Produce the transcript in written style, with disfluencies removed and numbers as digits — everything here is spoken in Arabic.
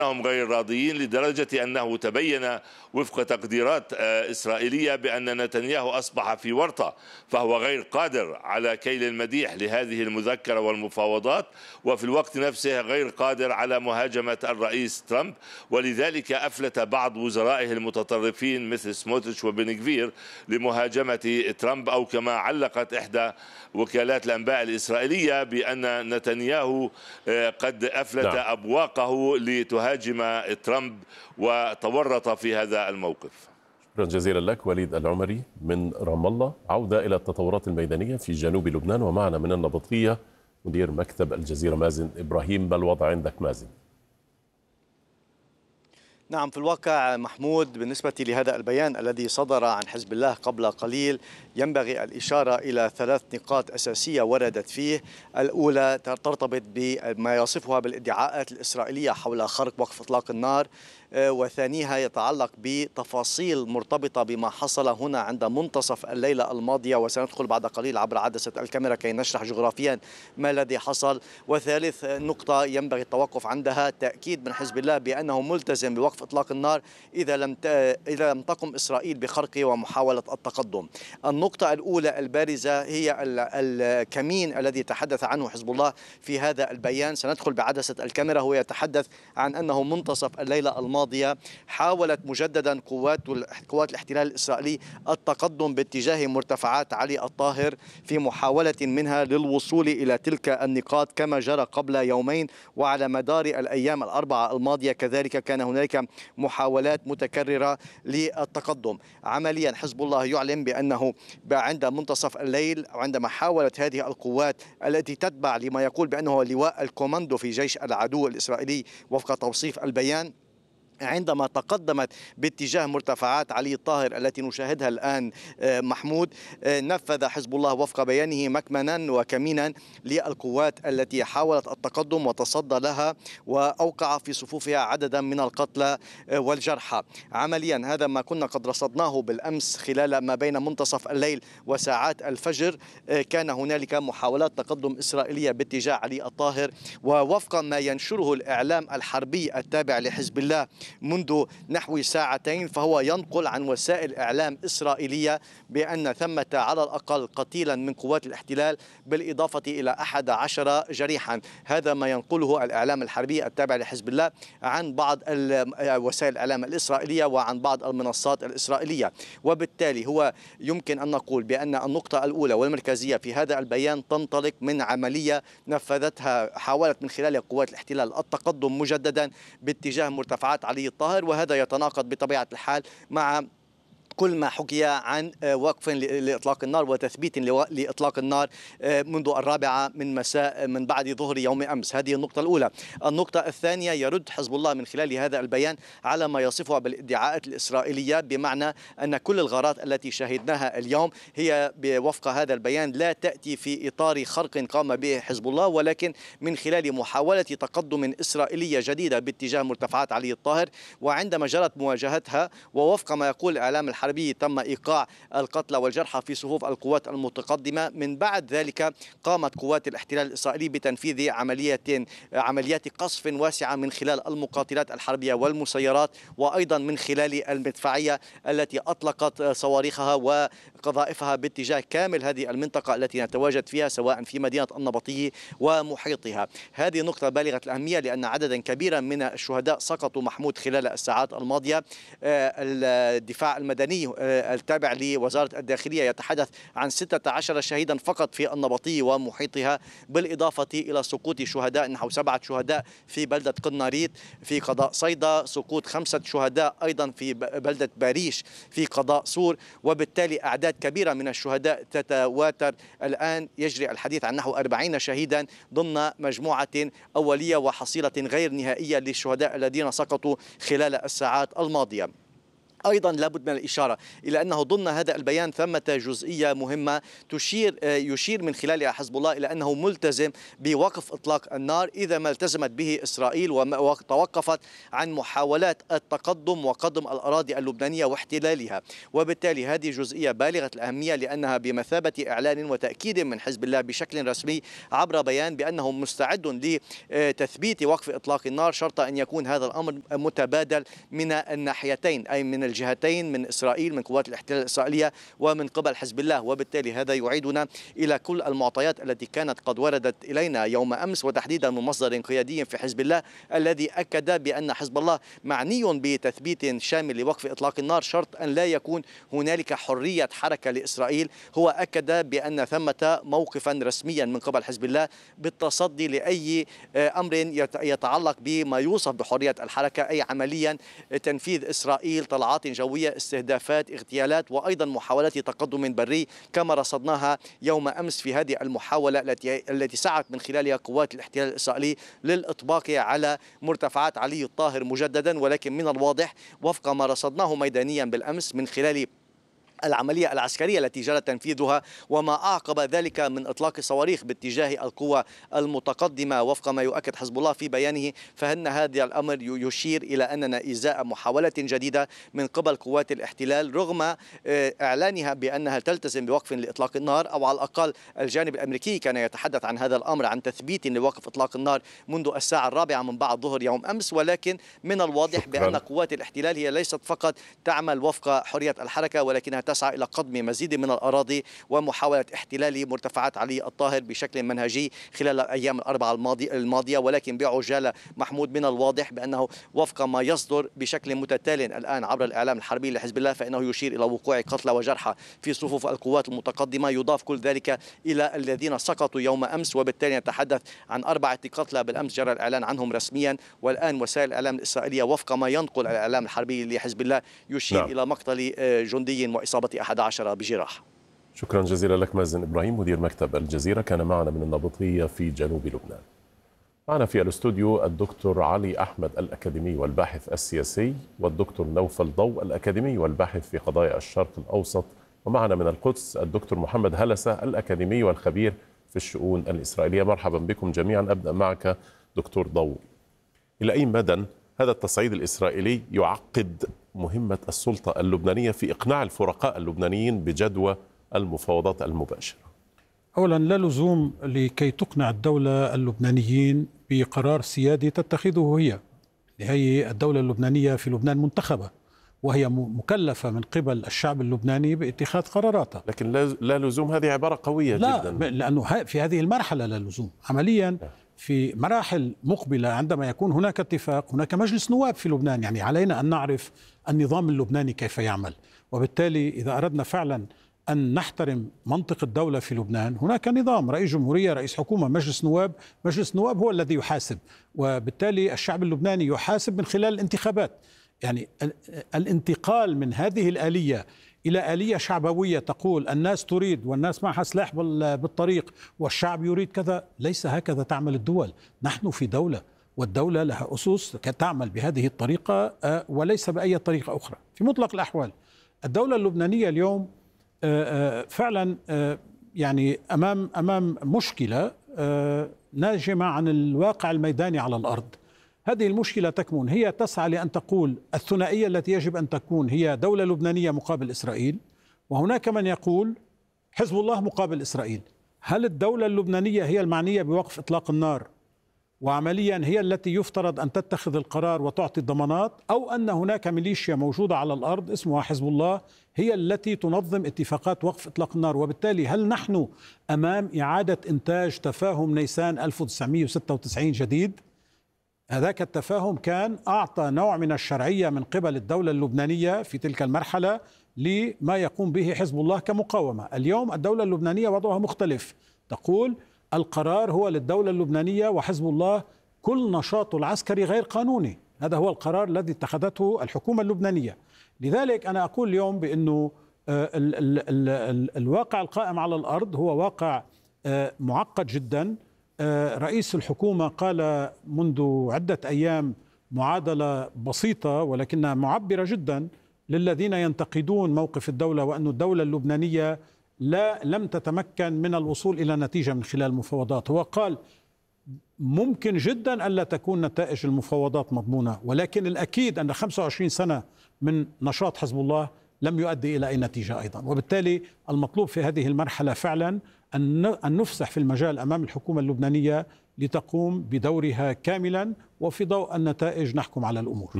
هم غير راضيين لدرجة أنه تبين وفق تقديرات إسرائيلية بأن نتنياهو أصبح في ورطة، فهو غير قادر على كيل المديح لهذه المذكرة والمفاوضات، وفي الوقت نفسه غير قادر على مهاجمة الرئيس ترامب. ولذلك أفلت بعض وزرائه المتطرفين مثل سموتريتش وبنغفير لمهاجمة ترامب، أو كما علقت إحدى وكالات الأنباء الإسرائيلية بأن نتنياهو قد أفلت أبواقه لتهاجم ترامب وتورط في هذا الموقف. شكرا جزيلا لك وليد العمري من رام الله. عودة إلى التطورات الميدانية في جنوب لبنان، ومعنا من النبطية مدير مكتب الجزيرة مازن إبراهيم. ما الوضع عندك مازن؟ نعم، في الواقع محمود، بالنسبة لهذا البيان الذي صدر عن حزب الله قبل قليل ينبغي الإشارة إلى 3 نقاط أساسية وردت فيه. الأولى ترتبط بما يصفها بالادعاءات الإسرائيلية حول خرق وقف إطلاق النار، وثانيها يتعلق بتفاصيل مرتبطة بما حصل هنا عند منتصف الليلة الماضية، وسندخل بعد قليل عبر عدسة الكاميرا كي نشرح جغرافيا ما الذي حصل. وثالث نقطة ينبغي التوقف عندها تأكيد من حزب الله بأنه ملتزم بوقف إطلاق النار إذا لم تقم إسرائيل بخرقه ومحاولة التقدم. النقطة الأولى البارزة هي الكمين الذي تحدث عنه حزب الله في هذا البيان. سندخل بعدسة الكاميرا. هو يتحدث عن أنه منتصف الليلة الماضية حاولت مجددا قوات الاحتلال الإسرائيلي التقدم باتجاه مرتفعات علي الطاهر في محاولة منها للوصول إلى تلك النقاط كما جرى قبل يومين، وعلى مدار الأيام الأربعة الماضية كذلك كان هناك محاولات متكررة للتقدم. عمليا حزب الله يعلن بأنه عند منتصف الليل، عندما حاولت هذه القوات التي تتبع لما يقول بأنه لواء الكوماندو في جيش العدو الإسرائيلي وفق توصيف البيان، عندما تقدمت باتجاه مرتفعات علي الطاهر التي نشاهدها الآن محمود، نفذ حزب الله وفق بيانه مكمنا وكمينا للقوات التي حاولت التقدم وتصدى لها، وأوقع في صفوفها عددا من القتلى والجرحى. عمليا هذا ما كنا قد رصدناه بالأمس خلال ما بين منتصف الليل وساعات الفجر. كان هنالك محاولات تقدم إسرائيلية باتجاه علي الطاهر، ووفق ما ينشره الإعلام الحربي التابع لحزب الله منذ نحو ساعتين، فهو ينقل عن وسائل إعلام إسرائيلية بأن ثمة على الأقل قتيلا من قوات الاحتلال بالإضافة إلى 11 جريحا. هذا ما ينقله الإعلام الحربي التابع لحزب الله عن بعض وسائل الإعلام الإسرائيلية وعن بعض المنصات الإسرائيلية. وبالتالي هو يمكن أن نقول بأن النقطة الأولى والمركزية في هذا البيان تنطلق من عملية نفذتها حاولت من خلال قوات الاحتلال التقدم مجددا باتجاه مرتفعات علي الطاهر، وهذا يتناقض بطبيعة الحال مع كل ما حكي عن وقف لإطلاق النار وتثبيت لإطلاق النار منذ 4 من مساء من بعد ظهر يوم أمس. هذه النقطة الأولى. النقطة الثانية يرد حزب الله من خلال هذا البيان على ما يصفها بالادعاءات الإسرائيلية، بمعنى أن كل الغارات التي شاهدناها اليوم هي وفق هذا البيان لا تأتي في إطار خرق قام به حزب الله، ولكن من خلال محاولة تقدم إسرائيلية جديدة باتجاه مرتفعات علي الطاهر. وعندما جرت مواجهتها ووفق ما يقول الإعلام الحربي تم إيقاع القتلى والجرحى في صفوف القوات المتقدمة، من بعد ذلك قامت قوات الاحتلال الإسرائيلي بتنفيذ عمليات قصف واسعة من خلال المقاتلات الحربية والمسيرات، وأيضا من خلال المدفعية التي أطلقت صواريخها وقذائفها باتجاه كامل هذه المنطقة التي نتواجد فيها سواء في مدينة النبطية ومحيطها. هذه نقطة بالغة الأهمية لأن عددا كبيرا من الشهداء سقطوا محمود خلال الساعات الماضية. الدفاع المدني التابع لوزارة الداخلية يتحدث عن 16 شهيدا فقط في النبطية ومحيطها، بالإضافة إلى سقوط شهداء نحو 7 شهداء في بلدة قناريط في قضاء صيدا، سقوط 5 شهداء أيضا في بلدة باريش في قضاء سور، وبالتالي أعداد كبيرة من الشهداء تتواتر. الآن يجري الحديث عن نحو 40 شهيدا ضمن مجموعة أولية وحصيلة غير نهائية للشهداء الذين سقطوا خلال الساعات الماضية. أيضا لابد من الإشارة إلى أنه ضمن هذا البيان ثمة جزئية مهمة يشير من خلالها حزب الله إلى أنه ملتزم بوقف إطلاق النار إذا ما التزمت به إسرائيل وتوقفت عن محاولات التقدم وقدم الأراضي اللبنانية واحتلالها. وبالتالي هذه جزئية بالغة الأهمية لأنها بمثابة إعلان وتأكيد من حزب الله بشكل رسمي عبر بيان بأنه مستعد لتثبيت وقف إطلاق النار شرط أن يكون هذا الأمر متبادل من الناحيتين، أي من الجهتين، من إسرائيل، من قوات الاحتلال الإسرائيلية ومن قبل حزب الله. وبالتالي هذا يعيدنا إلى كل المعطيات التي كانت قد وردت إلينا يوم أمس، وتحديدا من مصدر قيادي في حزب الله الذي أكد بأن حزب الله معني بتثبيت شامل لوقف إطلاق النار شرط أن لا يكون هنالك حرية حركة لإسرائيل. هو أكد بأن ثمة موقفا رسميا من قبل حزب الله بالتصدي لأي أمر يتعلق بما يوصف بحرية الحركة، أي عمليا تنفيذ إسرائيل طلعات جوية، استهدافات، اغتيالات، وأيضا محاولات تقدم بري كما رصدناها يوم أمس في هذه المحاولة التي سعت من خلالها قوات الاحتلال الإسرائيلي للإطباق على مرتفعات علي الطاهر مجددا. ولكن من الواضح وفق ما رصدناه ميدانيا بالأمس من خلال العملية العسكرية التي جرى تنفيذها وما أعقب ذلك من إطلاق صواريخ باتجاه القوى المتقدمة وفق ما يؤكد حزب الله في بيانه، فإن هذا الأمر يشير إلى أننا إزاء محاولة جديدة من قبل قوات الاحتلال رغم إعلانها بأنها تلتزم بوقف لإطلاق النار، أو على الأقل الجانب الأمريكي كان يتحدث عن هذا الأمر، عن تثبيت لوقف إطلاق النار منذ الساعة 4 من بعد الظهر يوم أمس. ولكن من الواضح بأن قوات الاحتلال هي ليست فقط تعمل وفق حرية الحركة، ولكنها تسعى إلى قضم مزيد من الأراضي ومحاولة احتلال مرتفعات علي الطاهر بشكل منهجي خلال الأيام الأربعة الماضية. ولكن بعجالة محمود من الواضح بأنه وفق ما يصدر بشكل متتال الآن عبر الإعلام الحربي لحزب الله فإنه يشير إلى وقوع قتلى وجرحى في صفوف القوات المتقدمة، يضاف كل ذلك إلى الذين سقطوا يوم أمس، وبالتالي نتحدث عن 4 قتلى بالأمس جرى الإعلان عنهم رسميا. والآن وسائل الإعلام الإسرائيلية وفق ما ينقل الإعلام الحربي لحزب الله يشير إلى مقتل جندي وإصابة 11 بجراح. شكرا جزيلا لك مازن إبراهيم مدير مكتب الجزيرة، كان معنا من النابلسية في جنوب لبنان. معنا في الاستوديو الدكتور علي أحمد الأكاديمي والباحث السياسي، والدكتور نوفل ضوء الأكاديمي والباحث في قضايا الشرق الأوسط، ومعنا من القدس الدكتور محمد هلسة الأكاديمي والخبير في الشؤون الإسرائيلية. مرحبا بكم جميعا. أبدأ معك دكتور ضوء، إلى أي مدى هذا التصعيد الإسرائيلي يعقد مهمة السلطة اللبنانية في إقناع الفرقاء اللبنانيين بجدوى المفاوضات المباشرة؟ أولا لا لزوم لكي تقنع الدولة اللبنانيين بقرار سيادي تتخذه هي الدولة اللبنانية في لبنان منتخبة وهي مكلفة من قبل الشعب اللبناني باتخاذ قراراتها. لكن لا لزوم هذه عبارة قوية جدا. لا، لأنه في هذه المرحلة لا لزوم. عمليا في مراحل مقبلة عندما يكون هناك اتفاق، هناك مجلس نواب في لبنان، يعني علينا أن نعرف النظام اللبناني كيف يعمل. وبالتالي إذا أردنا فعلا أن نحترم منطق الدولة في لبنان، هناك نظام، رئيس جمهورية، رئيس حكومة، مجلس نواب. مجلس نواب هو الذي يحاسب، وبالتالي الشعب اللبناني يحاسب من خلال الانتخابات. يعني الانتقال من هذه الآلية إلى آلية شعبوية تقول الناس تريد والناس معها سلاح بالطريق والشعب يريد كذا، ليس هكذا تعمل الدول. نحن في دولة، والدولة لها أسس تعمل بهذه الطريقة وليس بأي طريقة أخرى. في مطلق الأحوال الدولة اللبنانية اليوم فعلا يعني أمام مشكلة ناجمة عن الواقع الميداني على الأرض. هذه المشكلة تكمن، هي تسعى لأن تقول الثنائية التي يجب أن تكون هي دولة لبنانية مقابل إسرائيل، وهناك من يقول حزب الله مقابل إسرائيل. هل الدولة اللبنانية هي المعنية بوقف إطلاق النار وعمليا هي التي يفترض أن تتخذ القرار وتعطي الضمانات، أو أن هناك ميليشيا موجودة على الأرض اسمها حزب الله هي التي تنظم اتفاقات وقف إطلاق النار؟ وبالتالي هل نحن أمام إعادة إنتاج تفاهم نيسان 1996 جديد؟ هذاك التفاهم كان أعطى نوع من الشرعية من قبل الدولة اللبنانية في تلك المرحلة لما يقوم به حزب الله كمقاومة. اليوم الدولة اللبنانية وضعها مختلف، تقول القرار هو للدولة اللبنانية وحزب الله كل نشاطه العسكري غير قانوني. هذا هو القرار الذي اتخذته الحكومة اللبنانية. لذلك أنا أقول اليوم بأنه الواقع القائم على الأرض هو واقع معقد جدا. رئيس الحكومة قال منذ عدة أيام معادلة بسيطة ولكنها معبرة جدا للذين ينتقدون موقف الدولة وأن الدولة اللبنانية لم تتمكن من الوصول إلى نتيجة من خلال المفاوضات. هو قال ممكن جدا ألا تكون نتائج المفاوضات مضمونة، ولكن الأكيد أن 25 سنة من نشاط حزب الله لم يؤدي إلى أي نتيجة أيضا، وبالتالي المطلوب في هذه المرحلة فعلا أن نفسح في المجال أمام الحكومة اللبنانية لتقوم بدورها كاملا، وفي ضوء النتائج نحكم على الأمور.